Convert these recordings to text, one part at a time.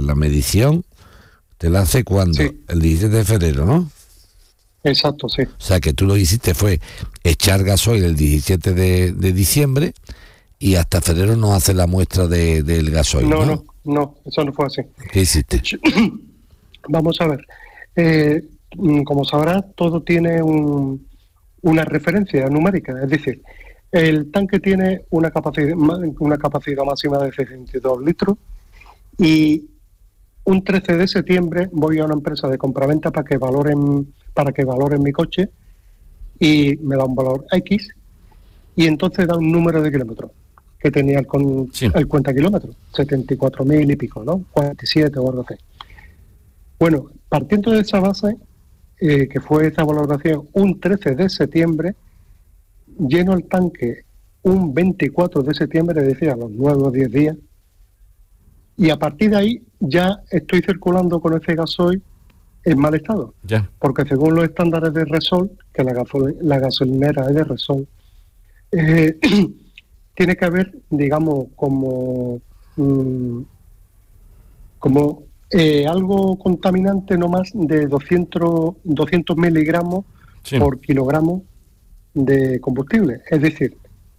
la medición te la hace cuando, Sí. el 17 de febrero, ¿no? Exacto, sí. O sea, que tú lo que hiciste fue echar gasoil el 17 de diciembre y hasta febrero no hace la muestra del gasoil, ¿no? No, eso no fue así. ¿Qué hiciste? Vamos a ver. Como sabrás, todo tiene una referencia numérica, es decir, el tanque tiene una capacidad máxima de 62 litros y un 13 de septiembre voy a una empresa de compraventa para que valoren mi coche y me da un valor X y entonces da un número de kilómetros que tenía el cuenta kilómetros, 74.000 y pico, ¿no? 47 o algo así. Bueno, partiendo de esa base, que fue esa valoración un 13 de septiembre, lleno el tanque un 24 de septiembre, es decir, a los 9 o 10 días, y a partir de ahí ya estoy circulando con ese gasoil en mal estado. Ya. Porque según los estándares de Repsol, que la gasolinera es de Repsol, tiene que haber, digamos, como algo contaminante no más de 200 miligramos Sí. por kilogramo de combustible. Es decir,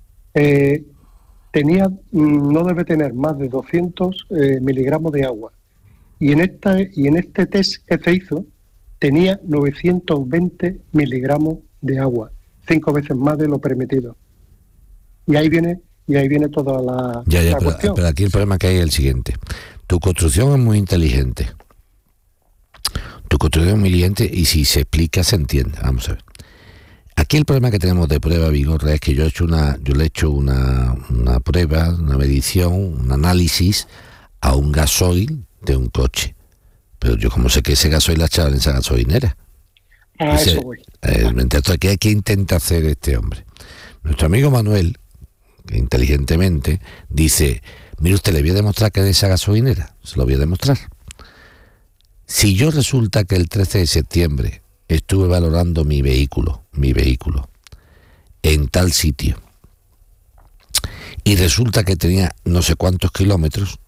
no debe tener más de 200 miligramos de agua. Y en este test que se hizo, tenía 920 miligramos de agua, 5 veces más de lo permitido. Y ahí viene toda la cuestión. Pero aquí el problema que hay es el siguiente. Tu construcción es muy inteligente. Y si se explica, se entiende. Vamos a ver. Aquí el problema que tenemos de prueba, Vigorra, es que yo le he hecho una prueba, una medición, un análisis a un gasoil de un coche. Pero yo como sé que ese gasoil la echado en esa gasolinera. Eso voy. Entonces, ¿qué intenta hacer este hombre? Nuestro amigo Manuel, que inteligentemente, dice, mire usted, le voy a demostrar que es de esa gasolinera. Se lo voy a demostrar. Si yo resulta que el 13 de septiembre estuve valorando mi vehículo en tal sitio y resulta que tenía no sé cuántos kilómetros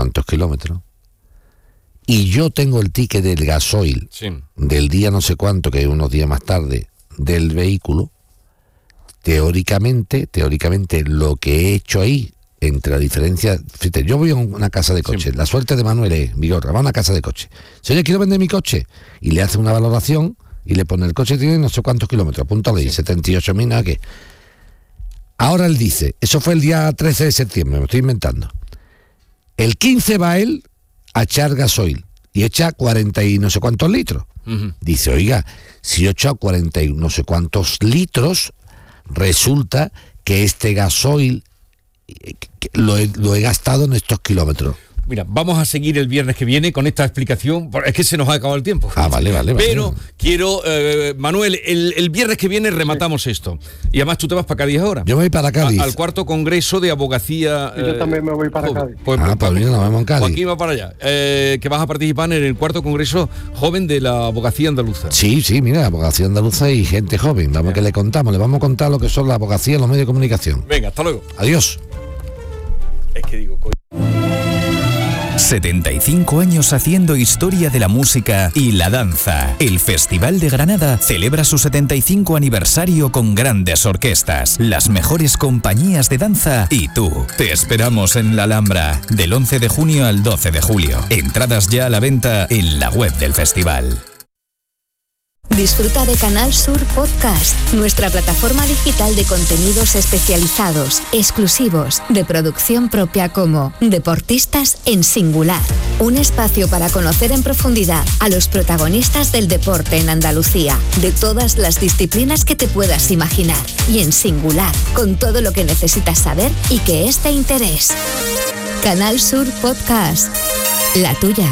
y yo tengo el ticket del gasoil del día no sé cuánto, que es unos días más tarde, del vehículo, teóricamente lo que he hecho ahí entre la diferencia, fíjate, yo voy a una casa de coche, la suerte de Manuel es, Vigorra, va a una casa de coche, si yo quiero vender mi coche y le hace una valoración y le pone el coche tiene no sé cuántos kilómetros, apúntale, 78.000, nada que. Ahora él dice, eso fue el día 13 de septiembre, me estoy inventando. El 15 va él a echar gasoil y echa 40 y no sé cuántos litros. Uh-huh. Dice, oiga, si yo he echado 40 y no sé cuántos litros, resulta que este gasoil lo he gastado en estos kilómetros. Mira, vamos a seguir el viernes que viene con esta explicación, es que se nos ha acabado el tiempo. Vale. Pero quiero, Manuel, el viernes que viene rematamos esto. Y además tú te vas para Cádiz ahora. Yo me voy para Cádiz. Al cuarto congreso de abogacía. Yo también me voy para Cádiz. Pues mira, nos vemos en Cádiz. Joaquín va para allá. Que vas a participar en el cuarto congreso joven de la abogacía andaluza. Sí, mira, abogacía andaluza y gente joven. Vamos que le vamos a contar lo que son la abogacía y los medios de comunicación. Venga, hasta luego. Adiós. Es que digo, 75 años haciendo historia de la música y la danza. El Festival de Granada celebra su 75 aniversario con grandes orquestas, las mejores compañías de danza y tú. Te esperamos en la Alhambra del 11 de junio al 12 de julio. Entradas ya a la venta en la web del festival. Disfruta de Canal Sur Podcast, nuestra plataforma digital de contenidos especializados, exclusivos, de producción propia como Deportistas en Singular. Un espacio para conocer en profundidad a los protagonistas del deporte en Andalucía, de todas las disciplinas que te puedas imaginar, y en singular, con todo lo que necesitas saber y que es de interés. Canal Sur Podcast, la tuya.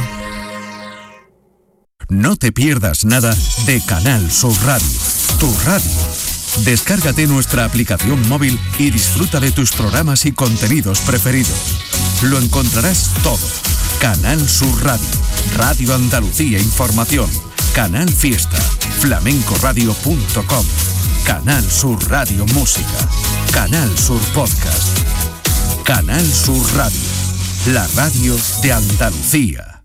No te pierdas nada de Canal Sur Radio, tu radio. Descárgate nuestra aplicación móvil y disfruta de tus programas y contenidos preferidos. Lo encontrarás todo. Canal Sur Radio, Radio Andalucía Información, Canal Fiesta, flamencoradio.com, Canal Sur Radio Música, Canal Sur Podcast, Canal Sur Radio, la radio de Andalucía.